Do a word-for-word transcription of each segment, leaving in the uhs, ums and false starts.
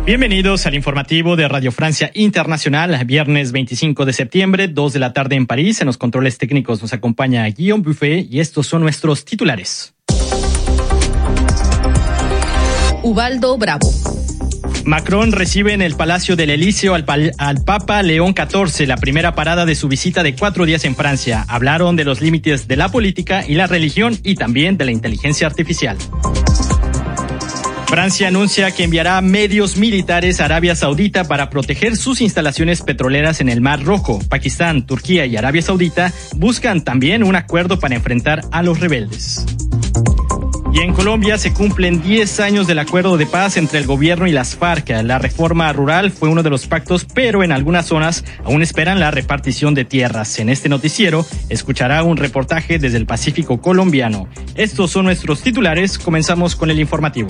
Bienvenidos al informativo de Radio Francia Internacional, viernes veinticinco de septiembre, dos de la tarde en París. En los controles técnicos nos acompaña Guillaume Buffet y estos son nuestros titulares. Ubaldo Bravo. Macron recibe en el Palacio del Elíseo al, pal- al Papa León catorce, la primera parada de su visita de cuatro días en Francia. Hablaron de los límites de la política y la religión y también de la inteligencia artificial. Francia anuncia que enviará medios militares a Arabia Saudita para proteger sus instalaciones petroleras en el Mar Rojo. Pakistán, Turquía y Arabia Saudita buscan también un acuerdo para enfrentar a los rebeldes. Y en Colombia se cumplen diez años del acuerdo de paz entre el gobierno y las FARC. La reforma rural fue uno de los pactos, pero en algunas zonas aún esperan la repartición de tierras. En este noticiero escuchará un reportaje desde el Pacífico colombiano. Estos son nuestros titulares. Comenzamos con el informativo.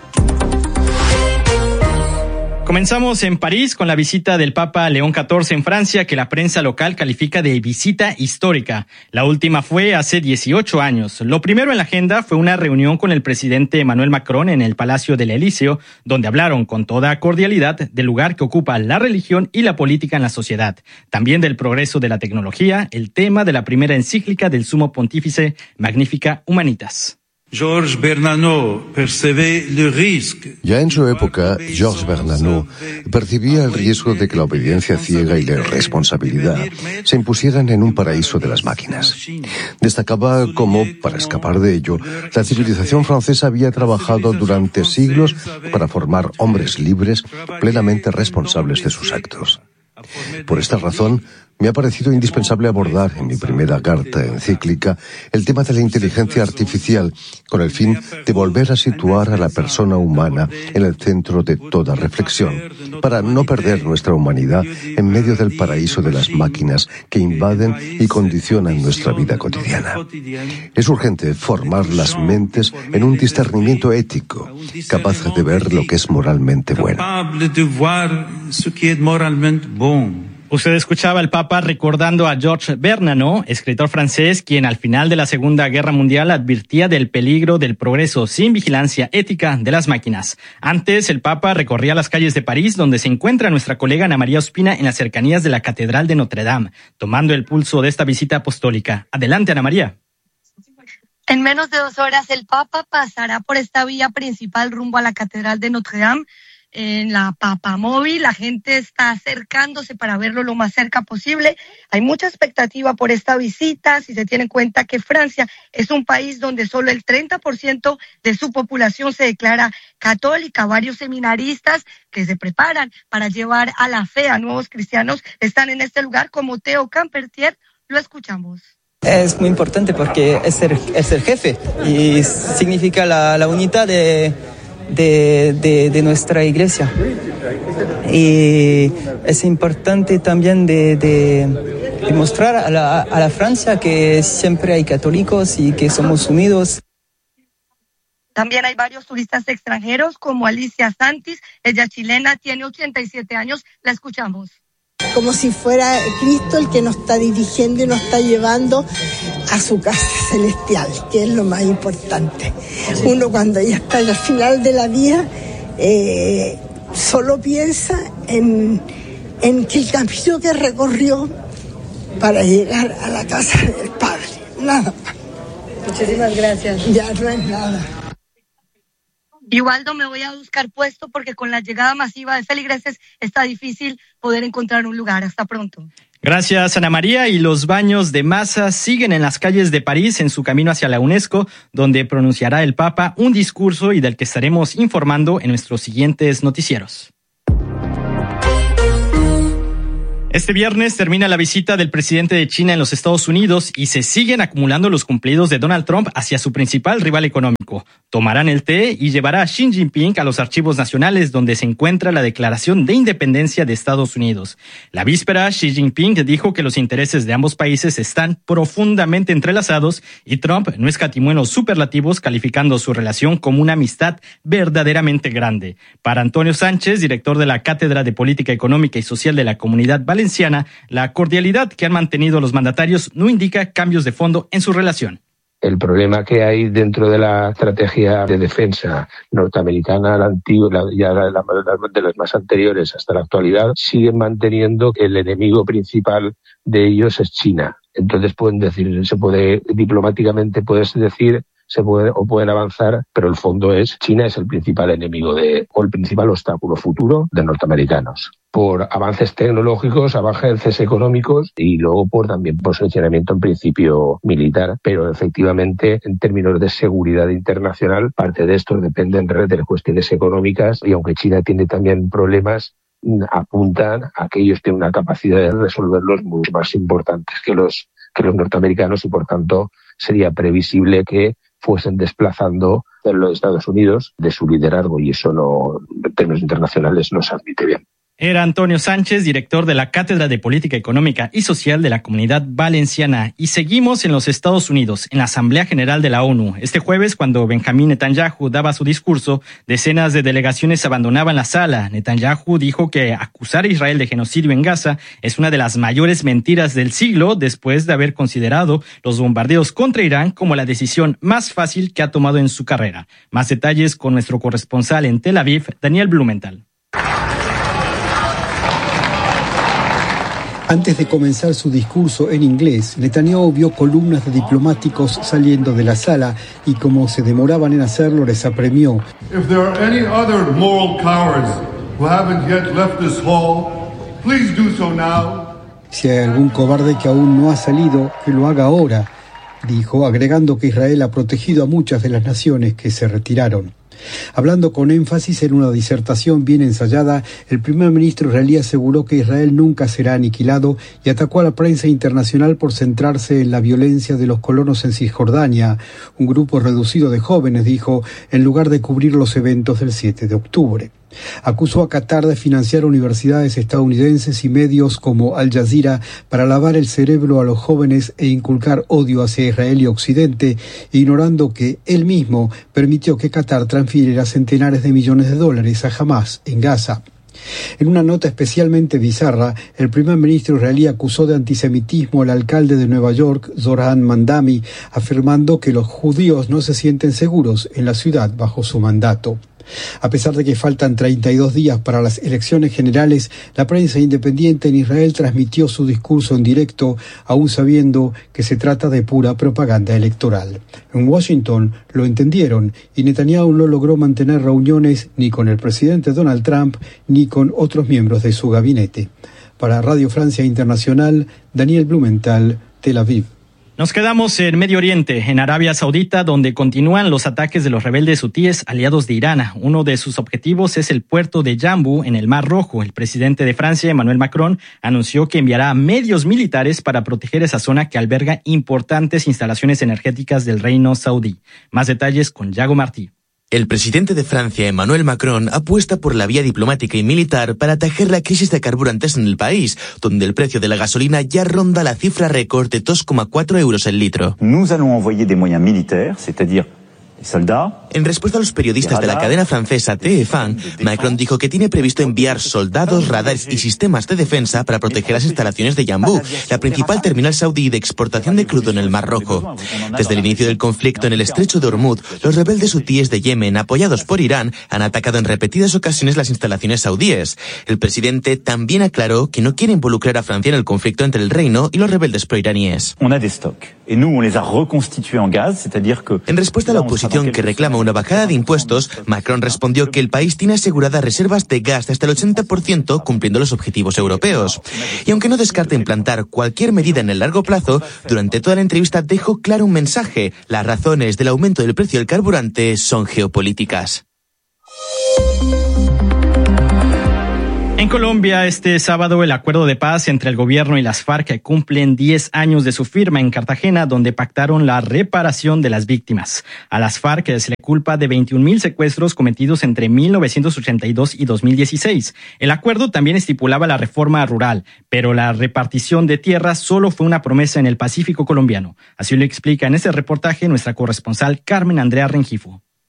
Comenzamos en París con la visita del Papa León catorce en Francia, que la prensa local califica de visita histórica. La última fue hace dieciocho años. Lo primero en la agenda fue una reunión con el presidente Emmanuel Macron en el Palacio del Elíseo, donde hablaron con toda cordialidad del lugar que ocupa la religión y la política en la sociedad. También del progreso de la tecnología, el tema de la primera encíclica del Sumo Pontífice Magnificat Humanitas. Georges Bernanos percibía el riesgo. Ya en su época, Georges Bernanos percibía el riesgo de que la obediencia ciega y la irresponsabilidad se impusieran en un paraíso de las máquinas. Destacaba cómo, para escapar de ello, la civilización francesa había trabajado durante siglos para formar hombres libres, plenamente responsables de sus actos. Por esta razón, me ha parecido indispensable abordar en mi primera carta encíclica el tema de la inteligencia artificial con el fin de volver a situar a la persona humana en el centro de toda reflexión, para no perder nuestra humanidad en medio del paraíso de las máquinas que invaden y condicionan nuestra vida cotidiana. Es urgente formar las mentes en un discernimiento ético, capaz de ver lo que es moralmente bueno. Usted escuchaba al Papa recordando a Georges Bernanos, escritor francés, quien al final de la Segunda Guerra Mundial advertía del peligro del progreso sin vigilancia ética de las máquinas. Antes, el Papa recorría las calles de París, donde se encuentra nuestra colega Ana María Ospina en las cercanías de la Catedral de Notre Dame, tomando el pulso de esta visita apostólica. Adelante, Ana María. En menos de dos horas, el Papa pasará por esta vía principal rumbo a la Catedral de Notre Dame. En la Papamóvil, la gente está acercándose para verlo lo más cerca posible. Hay mucha expectativa por esta visita, si se tiene en cuenta que Francia es un país donde solo el treinta por ciento de su población se declara católica. Varios seminaristas que se preparan para llevar a la fe a nuevos cristianos están en este lugar, como Theo Campertier. Lo escuchamos. Es muy importante porque es el, es el jefe y significa la, la unidad de... De, de, de nuestra iglesia. Y es importante también de, de, de mostrar a la, a la Francia que siempre hay católicos y que somos unidos. También hay varios turistas extranjeros como Alicia Santis, ella chilena, tiene ochenta y siete años, la escuchamos. Como si fuera Cristo el que nos está dirigiendo y nos está llevando a su casa celestial, que es lo más importante. Uno cuando ya está al final de la vida, eh, solo piensa en, en que el camino que recorrió para llegar a la casa del Padre. Nada más. Muchísimas gracias. Ya no es nada. Ubaldo, me voy a buscar puesto porque con la llegada masiva de feligreses está difícil poder encontrar un lugar. Hasta pronto. Gracias, Ana María. Y los baños de masas siguen en las calles de París en su camino hacia la UNESCO, donde pronunciará el Papa un discurso y del que estaremos informando en nuestros siguientes noticieros. Este viernes termina la visita del presidente de China en los Estados Unidos y se siguen acumulando los cumplidos de Donald Trump hacia su principal rival económico. Tomarán el té y llevará a Xi Jinping a los archivos nacionales donde se encuentra la Declaración de Independencia de Estados Unidos. La víspera, Xi Jinping dijo que los intereses de ambos países están profundamente entrelazados y Trump no escatimó en los superlativos, calificando su relación como una amistad verdaderamente grande. Para Antonio Sánchez, director de la Cátedra de Política Económica y Social de la Comunidad Valenciana, la cordialidad que han mantenido los mandatarios no indica cambios de fondo en su relación. El problema que hay dentro de la estrategia de defensa norteamericana, la antigua, la, ya la, la, de las más anteriores hasta la actualidad, siguen manteniendo que el enemigo principal de ellos es China. Entonces pueden decir, se puede diplomáticamente puedes decir, se puede o pueden avanzar, pero el fondo es China es el principal enemigo de o el principal obstáculo futuro de norteamericanos. Por avances tecnológicos, avances económicos y luego por también posicionamiento en principio militar, pero efectivamente en términos de seguridad internacional, parte de esto depende en realidad de cuestiones económicas y aunque China tiene también problemas, apuntan a que ellos tienen una capacidad de resolverlos mucho más importantes que los que los norteamericanos y por tanto sería previsible que fuesen desplazando a los Estados Unidos de su liderazgo y eso no, en términos internacionales no se admite bien. Era Antonio Sánchez, director de la Cátedra de Política Económica y Social de la Comunidad Valenciana. Y seguimos en los Estados Unidos, en la Asamblea General de la ONU. Este jueves, cuando Benjamín Netanyahu daba su discurso, decenas de delegaciones abandonaban la sala. Netanyahu dijo que acusar a Israel de genocidio en Gaza es una de las mayores mentiras del siglo, después de haber considerado los bombardeos contra Irán como la decisión más fácil que ha tomado en su carrera. Más detalles con nuestro corresponsal en Tel Aviv, Daniel Blumenthal. Antes de comenzar su discurso en inglés, Netanyahu vio columnas de diplomáticos saliendo de la sala y como se demoraban en hacerlo, les apremió. If there are any other moral cowards who haven't yet left this hall, please do so now. Si hay algún cobarde que aún no ha salido, que lo haga ahora, dijo, agregando que Israel ha protegido a muchas de las naciones que se retiraron. Hablando con énfasis en una disertación bien ensayada, el primer ministro israelí aseguró que Israel nunca será aniquilado y atacó a la prensa internacional por centrarse en la violencia de los colonos en Cisjordania. Un grupo reducido de jóvenes, dijo, en lugar de cubrir los eventos del siete de octubre. Acusó a Qatar de financiar universidades estadounidenses y medios como Al Jazeera para lavar el cerebro a los jóvenes e inculcar odio hacia Israel y Occidente, ignorando que él mismo permitió que Qatar transfiriera centenares de millones de dólares a Hamás en Gaza. En una nota especialmente bizarra, el primer ministro israelí acusó de antisemitismo al alcalde de Nueva York, Zohran Mamdani, afirmando que los judíos no se sienten seguros en la ciudad bajo su mandato. A pesar de que faltan treinta y dos días para las elecciones generales, la prensa independiente en Israel transmitió su discurso en directo, aún sabiendo que se trata de pura propaganda electoral. En Washington lo entendieron y Netanyahu no logró mantener reuniones ni con el presidente Donald Trump ni con otros miembros de su gabinete. Para Radio Francia Internacional, Daniel Blumenthal, Tel Aviv. Nos quedamos en Medio Oriente, en Arabia Saudita, donde continúan los ataques de los rebeldes hutíes aliados de Irán. Uno de sus objetivos es el puerto de Yanbu, en el Mar Rojo. El presidente de Francia, Emmanuel Macron, anunció que enviará medios militares para proteger esa zona que alberga importantes instalaciones energéticas del reino saudí. Más detalles con Yago Martí. El presidente de Francia, Emmanuel Macron, apuesta por la vía diplomática y militar para atajar la crisis de carburantes en el país, donde el precio de la gasolina ya ronda la cifra récord de dos coma cuatro euros el litro. Nous allons envoyer des moyens militaires, c'est-à-dire En respuesta a los periodistas de la cadena francesa T F un, Macron dijo que tiene previsto enviar soldados, radares y sistemas de defensa para proteger las instalaciones de Yanbu, la principal terminal saudí de exportación de crudo en el Mar Rojo. Desde el inicio del conflicto en el estrecho de Hormuz, los rebeldes hutíes de Yemen, apoyados por Irán, han atacado en repetidas ocasiones las instalaciones saudíes. El presidente también aclaró que no quiere involucrar a Francia en el conflicto entre el reino y los rebeldes proiraníes. En respuesta a la oposición que reclama una bajada de impuestos, Macron respondió que el país tiene aseguradas reservas de gas de hasta el ochenta por ciento, cumpliendo los objetivos europeos. Y aunque no descarta implantar cualquier medida en el largo plazo, durante toda la entrevista dejó claro un mensaje: las razones del aumento del precio del carburante son geopolíticas. En Colombia, este sábado, el acuerdo de paz entre el gobierno y las FARC cumplen diez años de su firma en Cartagena, donde pactaron la reparación de las víctimas. A las FARC se le culpa de veintiún mil secuestros cometidos entre mil novecientos ochenta y dos y dos mil dieciséis. El acuerdo también estipulaba la reforma rural, pero la repartición de tierras solo fue una promesa en el Pacífico colombiano. Así lo explica en este reportaje nuestra corresponsal Carmen Andrea Rengifo.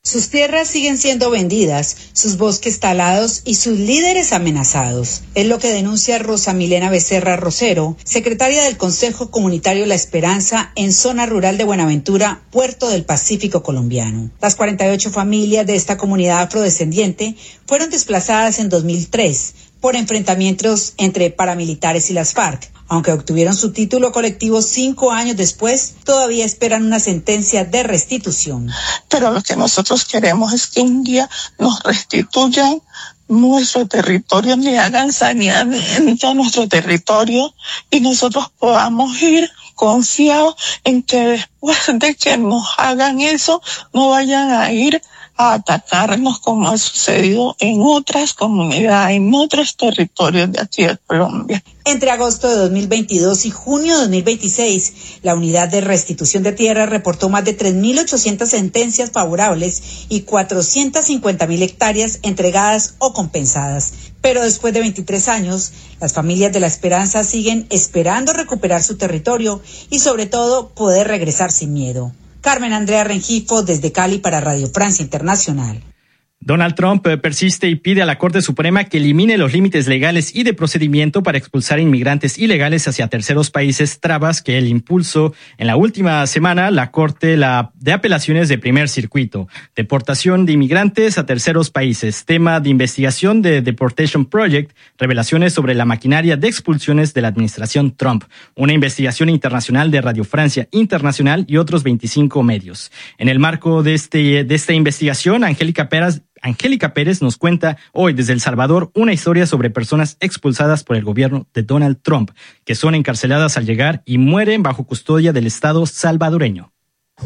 Sus tierras siguen siendo vendidas, sus bosques talados y sus líderes amenazados. Es lo que denuncia Rosa Milena Becerra Rosero, secretaria del Consejo Comunitario La Esperanza en zona rural de Buenaventura, Puerto del Pacífico colombiano. Las cuarenta y ocho familias de esta comunidad afrodescendiente fueron desplazadas en dos mil tres por enfrentamientos entre paramilitares y las FARC. Aunque obtuvieron su título colectivo cinco años después, todavía esperan una sentencia de restitución. Pero lo que nosotros queremos es que un día nos restituyan nuestro territorio, ni hagan saneamiento a nuestro territorio y nosotros podamos ir confiados en que después de que nos hagan eso, no vayan a ir a atacarnos como ha sucedido en otras comunidades, en otros territorios de aquí de Colombia. Entre agosto de dos mil veintidós y junio de dos mil veintiséis, la Unidad de Restitución de Tierra reportó más de tres mil ochocientas sentencias favorables y cuatrocientas cincuenta mil hectáreas entregadas o compensadas. Pero después de veintitrés años, las familias de La Esperanza siguen esperando recuperar su territorio y sobre todo poder regresar sin miedo. Carmen Andrea Rengifo desde Cali para Radio Francia Internacional. Donald Trump persiste y pide a la Corte Suprema que elimine los límites legales y de procedimiento para expulsar inmigrantes ilegales hacia terceros países, trabas que él impulsó en la última semana la Corte la, de Apelaciones de Primer Circuito. Deportación de inmigrantes a terceros países, tema de investigación de Deportation Project, revelaciones sobre la maquinaria de expulsiones de la administración Trump, una investigación internacional de Radio Francia Internacional y otros veinticinco medios. En el marco de, este, de esta investigación, Angélica Pérez Angélica Pérez nos cuenta hoy desde El Salvador una historia sobre personas expulsadas por el gobierno de Donald Trump, que son encarceladas al llegar y mueren bajo custodia del Estado salvadoreño.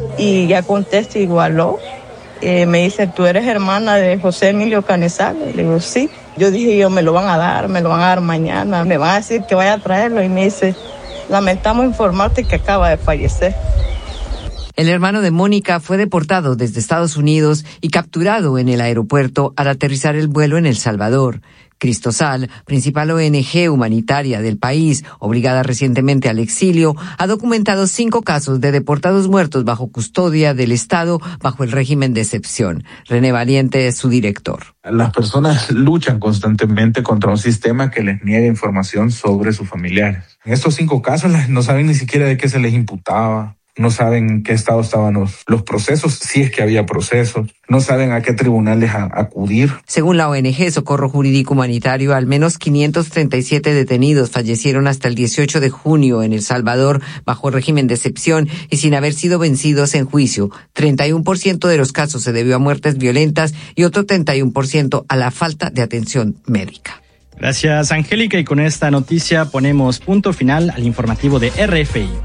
Y ya contesto igualó. Eh, me dice, ¿tú eres hermana de José Emilio Canizales? Le digo, sí. Yo dije, yo me lo van a dar, me lo van a dar mañana. Me van a decir que vaya a traerlo. Y me dice, lamentamos informarte que acaba de fallecer. El hermano de Mónica fue deportado desde Estados Unidos y capturado en el aeropuerto al aterrizar el vuelo en El Salvador. Cristosal, principal O N G humanitaria del país, obligada recientemente al exilio, ha documentado cinco casos de deportados muertos bajo custodia del Estado bajo el régimen de excepción. René Valiente es su director. Las personas luchan constantemente contra un sistema que les niega información sobre sus familiares. En estos cinco casos no saben ni siquiera de qué se les imputaba. No saben en qué estado estaban los, los procesos, si es que había procesos. No saben a qué tribunales a, acudir. Según la O N G Socorro Jurídico Humanitario, al menos quinientos treinta y siete detenidos fallecieron hasta el dieciocho de junio en El Salvador bajo régimen de excepción y sin haber sido vencidos en juicio. treinta y uno por ciento de los casos se debió a muertes violentas y otro treinta y uno por ciento a la falta de atención médica. Gracias, Angélica, y con esta noticia ponemos punto final al informativo de R F I.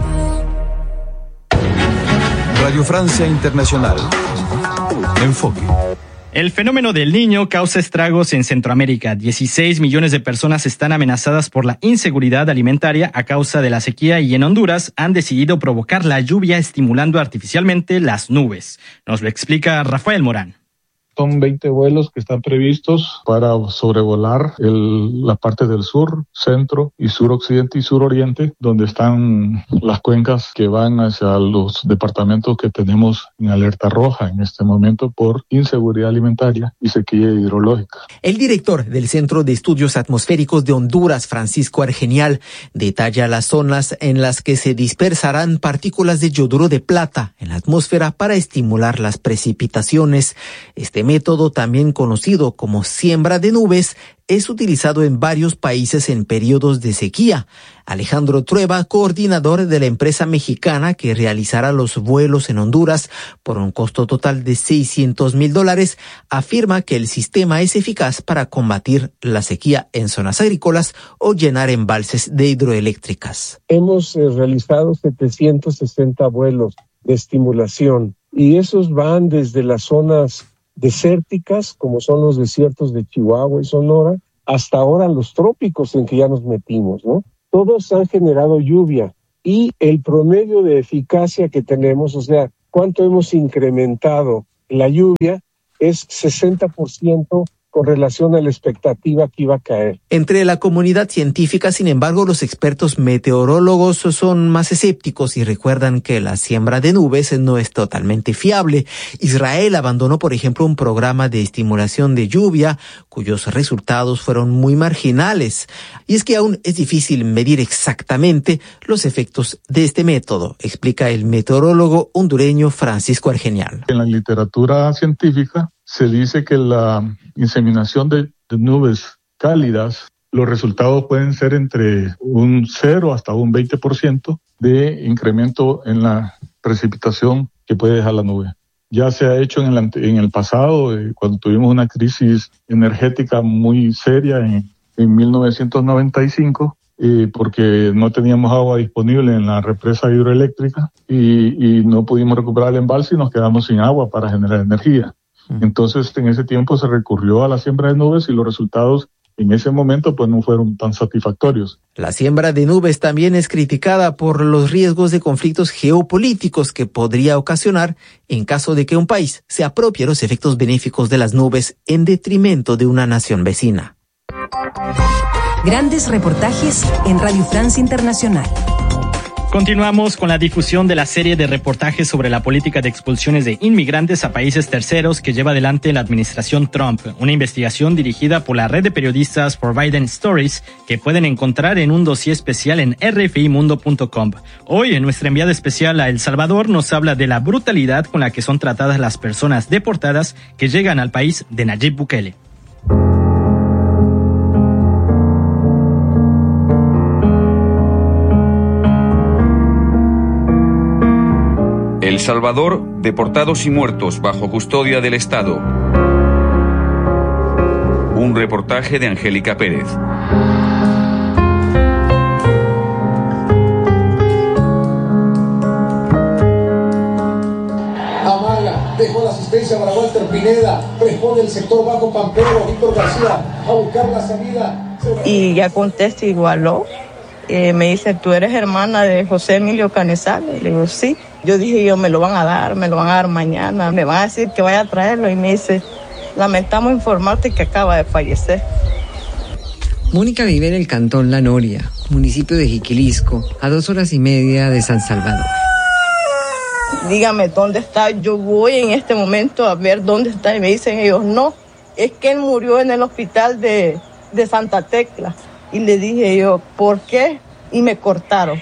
Radio Francia Internacional. Enfoque. El fenómeno del Niño causa estragos en Centroamérica. dieciséis millones de personas están amenazadas por la inseguridad alimentaria a causa de la sequía y en Honduras han decidido provocar la lluvia estimulando artificialmente las nubes. Nos lo explica Rafael Morán. Son veinte vuelos que están previstos para sobrevolar el, la parte del sur, centro y suroccidente y suroriente, donde están las cuencas que van hacia los departamentos que tenemos en alerta roja en este momento por inseguridad alimentaria y sequía hidrológica. El director del Centro de Estudios Atmosféricos de Honduras, Francisco Argenial, detalla las zonas en las que se dispersarán partículas de yoduro de plata en la atmósfera para estimular las precipitaciones. Este método, también conocido como siembra de nubes, es utilizado en varios países en periodos de sequía. Alejandro Trueba, coordinador de la empresa mexicana que realizará los vuelos en Honduras por un costo total de seiscientos mil dólares, afirma que el sistema es eficaz para combatir la sequía en zonas agrícolas o llenar embalses de hidroeléctricas. Hemos eh, realizado setecientos sesenta vuelos de estimulación y esos van desde las zonas desérticas, como son los desiertos de Chihuahua y Sonora, hasta ahora los trópicos en que ya nos metimos, ¿no? Todos han generado lluvia y el promedio de eficacia que tenemos, o sea, cuánto hemos incrementado la lluvia, es sesenta por ciento con relación a la expectativa que iba a caer. Entre la comunidad científica, sin embargo, los expertos meteorólogos son más escépticos y recuerdan que la siembra de nubes no es totalmente fiable. Israel abandonó, por ejemplo, un programa de estimulación de lluvia cuyos resultados fueron muy marginales. Y es que aún es difícil medir exactamente los efectos de este método, explica el meteorólogo hondureño Francisco Argenial. En la literatura científica se dice que la inseminación de, de nubes cálidas, los resultados pueden ser entre un cero hasta un veinte por ciento de incremento en la precipitación que puede dejar la nube. Ya se ha hecho en el, en el pasado, eh, cuando tuvimos una crisis energética muy seria en, en mil novecientos noventa y cinco, eh, porque no teníamos agua disponible en la represa hidroeléctrica y, y no pudimos recuperar el embalse y nos quedamos sin agua para generar energía. Entonces, en ese tiempo se recurrió a la siembra de nubes y los resultados en ese momento pues no fueron tan satisfactorios. La siembra de nubes también es criticada por los riesgos de conflictos geopolíticos que podría ocasionar en caso de que un país se apropie los efectos benéficos de las nubes en detrimento de una nación vecina. Grandes reportajes en Radio Francia Internacional. Continuamos con la difusión de la serie de reportajes sobre la política de expulsiones de inmigrantes a países terceros que lleva adelante la administración Trump, una investigación dirigida por la red de periodistas For Biden Stories que pueden encontrar en un dossier especial en r f i mundo punto com. Hoy, en nuestra enviada especial a El Salvador, nos habla de la brutalidad con la que son tratadas las personas deportadas que llegan al país de Nayib Bukele. El Salvador, deportados y muertos bajo custodia del Estado. Un reportaje de Angélica Pérez. Amaga, dejó la asistencia para Walter Pineda, responde el sector bajo Pampero, Víctor García, a buscar la salida. Y ya contesto igualó. Eh, me dice, ¿tú eres hermana de José Emilio Canizales? Le digo, sí. Yo dije, yo me lo van a dar, me lo van a dar mañana, me van a decir que vaya a traerlo. Y me dice, lamentamos informarte que acaba de fallecer. Mónica vive en el cantón La Noria, municipio de Jiquilisco, a dos horas y media de San Salvador. Dígame, ¿dónde está? Yo voy en este momento a ver dónde está. Y me dicen ellos, no, es que él murió en el hospital de, de Santa Tecla. Y le dije yo, ¿por qué? Y me cortaron.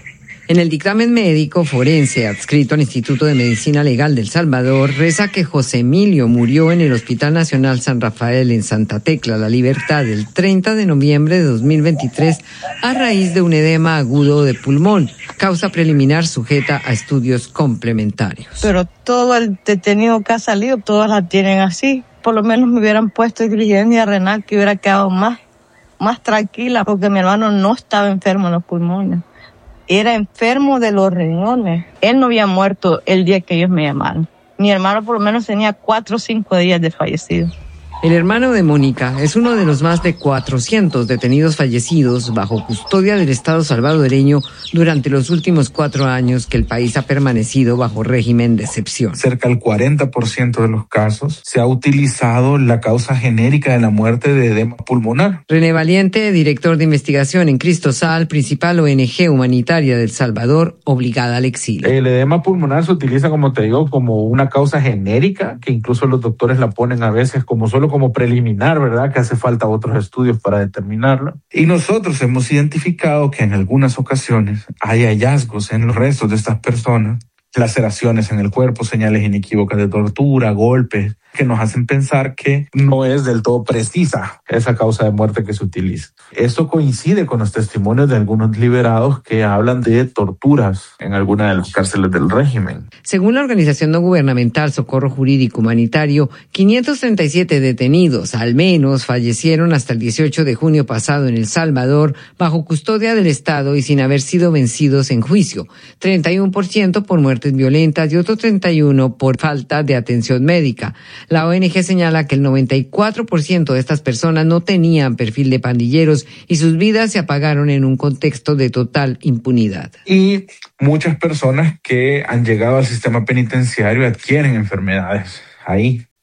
En el dictamen médico forense adscrito al Instituto de Medicina Legal del Salvador, reza que José Emilio murió en el Hospital Nacional San Rafael en Santa Tecla, La Libertad, el treinta de noviembre de dos mil veintitrés, a raíz de un edema agudo de pulmón, causa preliminar sujeta a estudios complementarios. Pero todo el detenido que ha salido, todas la tienen así. Por lo menos me hubieran puesto Grigenia Renal, que hubiera quedado más, más tranquila, porque mi hermano no estaba enfermo en los pulmones. Era enfermo de los riñones. Él no había muerto el día que ellos me llamaron. Mi hermano por lo menos tenía cuatro o cinco días de fallecido. El hermano de Mónica es uno de los más de cuatrocientos detenidos fallecidos bajo custodia del Estado salvadoreño durante los últimos cuatro años que el país ha permanecido bajo régimen de excepción. Cerca del cuarenta por ciento de los casos se ha utilizado la causa genérica de la muerte de edema pulmonar. René Valiente, director de investigación en Cristosal, principal O N G humanitaria del Salvador, obligada al exilio. El edema pulmonar se utiliza, como te digo, como una causa genérica, que incluso los doctores la ponen a veces como solo como preliminar, ¿verdad? Que hace falta otros estudios para determinarlo. Y nosotros hemos identificado que en algunas ocasiones hay hallazgos en los restos de estas personas, laceraciones en el cuerpo, señales inequívocas de tortura, golpes, que nos hacen pensar que no es del todo precisa esa causa de muerte que se utiliza. Esto coincide con los testimonios de algunos liberados que hablan de torturas en alguna de las cárceles del régimen. Según la organización no gubernamental Socorro Jurídico Humanitario, quinientos treinta y siete detenidos, al menos, fallecieron hasta el dieciocho de junio pasado en El Salvador bajo custodia del Estado y sin haber sido vencidos en juicio. treinta y uno por ciento por muertes violentas y otro treinta y uno por ciento por falta de atención médica. La O N G señala que el noventa y cuatro por ciento de estas personas no tenían perfil de pandilleros y sus vidas se apagaron en un contexto de total impunidad. Y muchas personas que han llegado al sistema penitenciario adquieren enfermedades ahí.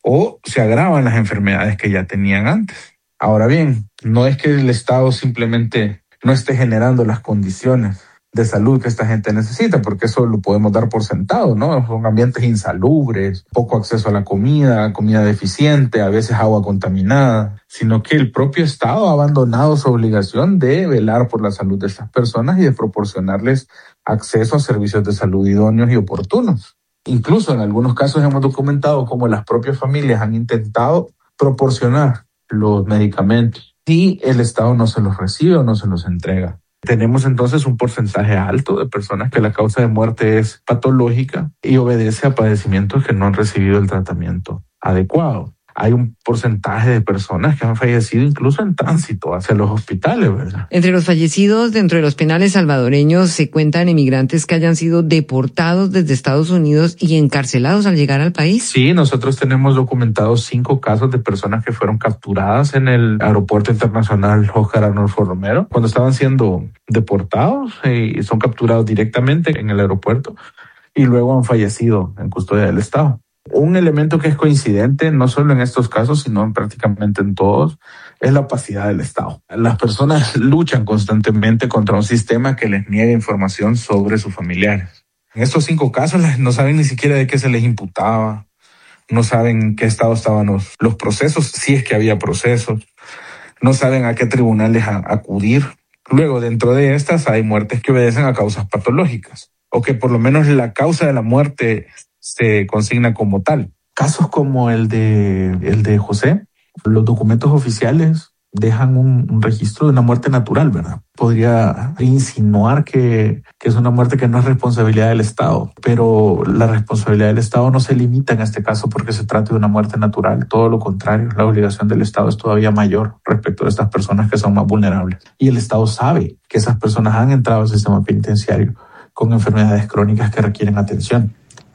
o se agravan las enfermedades que ya tenían antes. Ahora bien, no es que el Estado simplemente no esté generando las condiciones de salud que esta gente necesita, porque eso lo podemos dar por sentado, ¿no? Son ambientes insalubres, poco acceso a la comida, comida deficiente, a veces agua contaminada, sino que el propio Estado ha abandonado su obligación de velar por la salud de estas personas y de proporcionarles acceso a servicios de salud idóneos y oportunos. Incluso en algunos casos hemos documentado cómo las propias familias han intentado proporcionar los medicamentos y el Estado no se los recibe o no se los entrega. Tenemos entonces un porcentaje alto de personas que la causa de muerte es patológica y obedece a padecimientos que no han recibido el tratamiento adecuado. Hay un porcentaje de personas que han fallecido incluso en tránsito hacia los hospitales, ¿verdad? Entre los fallecidos dentro de los penales salvadoreños se cuentan emigrantes que hayan sido deportados desde Estados Unidos y encarcelados al llegar al país. Sí, nosotros tenemos documentados cinco casos de personas que fueron capturadas en el aeropuerto internacional Óscar Arnulfo Romero cuando estaban siendo deportados y son capturados directamente en el aeropuerto y luego han fallecido en custodia del Estado. Un elemento que es coincidente, no solo en estos casos, sino en prácticamente en todos, es la opacidad del Estado. Las personas luchan constantemente contra un sistema que les niega información sobre sus familiares. En estos cinco casos no saben ni siquiera de qué se les imputaba, no saben en qué estado estaban los, los procesos, si es que había procesos, no saben a qué tribunales a, acudir. Luego, dentro de estas hay muertes que obedecen a causas patológicas, o que por lo menos la causa de la muerte se consigna como tal. Casos como el de, el de José, los documentos oficiales dejan un, un registro de una muerte natural, ¿verdad? Podría insinuar que, que es una muerte que no es responsabilidad del Estado, pero la responsabilidad del Estado no se limita en este caso porque se trata de una muerte natural. Todo lo contrario, la obligación del Estado es todavía mayor respecto a estas personas que son más vulnerables. Y el Estado sabe que esas personas han entrado al sistema penitenciario con enfermedades crónicas que requieren atención.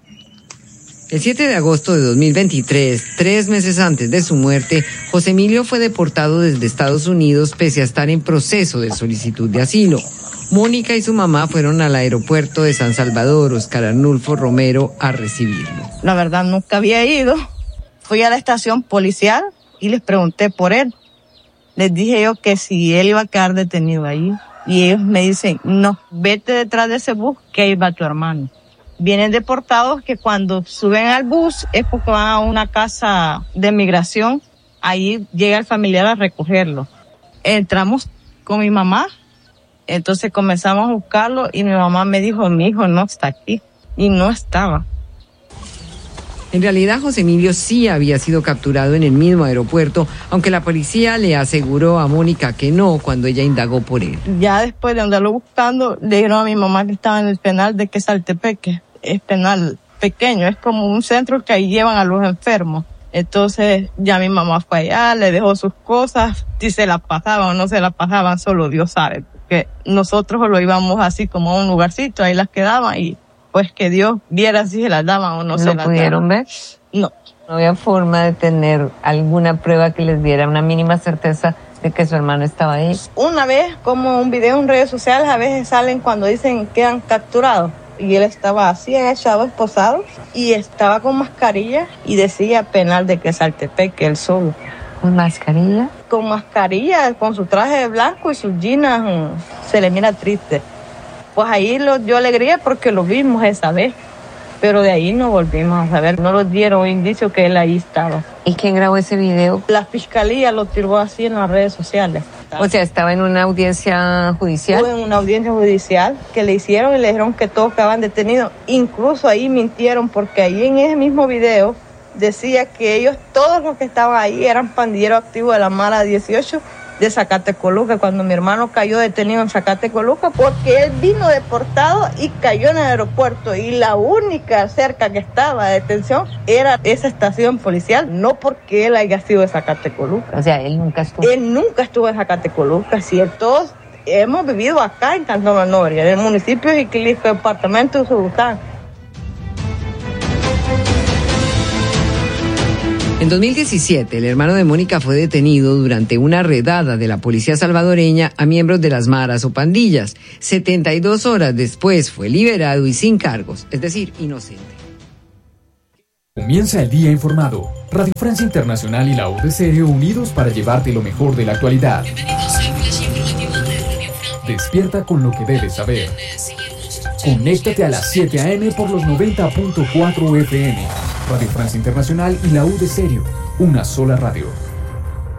El siete de agosto de dos mil veintitrés, tres meses antes de su muerte, José Emilio fue deportado desde Estados Unidos pese a estar en proceso de solicitud de asilo. Mónica y su mamá fueron al aeropuerto de San Salvador, Óscar Arnulfo Romero, a recibirlo. La verdad nunca había ido. Fui a la estación policial y les pregunté por él. Les dije yo que si él iba a quedar detenido ahí. Y ellos me dicen, no, vete detrás de ese bus que ahí va tu hermano. Vienen deportados que cuando suben al bus es porque van a una casa de migración. Ahí llega el familiar a recogerlo. Entramos con mi mamá, entonces comenzamos a buscarlo y mi mamá me dijo, mi hijo no está aquí. Y no estaba. En realidad, José Emilio sí había sido capturado en el mismo aeropuerto, aunque la policía le aseguró a Mónica que no cuando ella indagó por él. Ya después de andarlo buscando, le dijeron a mi mamá que estaba en el penal de Quesaltepeque. Es penal pequeño, es como un centro que ahí llevan a los enfermos. Entonces ya mi mamá fue allá, le dejó sus cosas, si se las pasaban o no se las pasaban, solo Dios sabe. Porque nosotros lo íbamos así como a un lugarcito, ahí las quedaban y pues que Dios viera si se las daban o no se las daban. ¿Lo pudieron ver? No. No había forma de tener alguna prueba que les diera una mínima certeza de que su hermano estaba ahí. Una vez, como un video en redes sociales, a veces salen cuando dicen que han capturado. Y él estaba así, agachado, esposado, y estaba con mascarilla y decía penal de Quesaltepeque, él solo. ¿Con mascarilla? Con mascarilla, con su traje blanco y sus jeans, se le mira triste. Pues ahí lo dio alegría porque lo vimos esa vez, pero de ahí no volvimos a saber, no nos dieron indicio que él ahí estaba. ¿Y quién grabó ese video? La fiscalía lo tiró así en las redes sociales. O sea, ¿estaba en una audiencia judicial? Estuvo en una audiencia judicial que le hicieron y le dijeron que todos quedaban detenidos. Incluso ahí mintieron porque ahí en ese mismo video decía que ellos, todos los que estaban ahí, eran pandilleros activos de la Mara dieciocho de Zacatecoluca, cuando mi hermano cayó detenido en Zacatecoluca, porque él vino deportado y cayó en el aeropuerto, y la única cerca que estaba de detención era esa estación policial, no porque él haya sido de Zacatecoluca. O sea, él nunca estuvo. Él nunca estuvo en Zacatecoluca, sí, todos hemos vivido acá en Cantón La Noria, en el municipio de Jiquilisco, departamento de Usulután. En dos mil diecisiete, el hermano de Mónica fue detenido durante una redada de la policía salvadoreña a miembros de las maras o pandillas. setenta y dos horas después fue liberado y sin cargos, es decir, inocente. Comienza el día informado. Radio Francia Internacional y la U de Serio unidos para llevarte lo mejor de la actualidad. Despierta con lo que debes saber. Conéctate a las siete a eme por los noventa punto cuatro F M. Radio Francia Internacional y la U de Serio. Una sola radio.